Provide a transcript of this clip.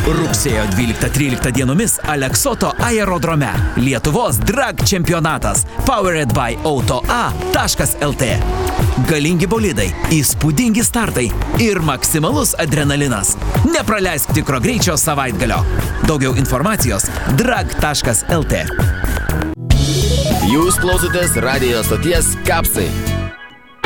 Rugsėjo 12-13 dienomis Aleksoto aerodrome. Lietuvos drag čempionatas. Powered by auto.a.lt. Galingi bolidai, įspūdingi startai ir maksimalus adrenalinas. Nepraleisk tikro greičio savaitgalio. Daugiau informacijos drag.lt. Jūs klausotės radijo stoties Kapsai.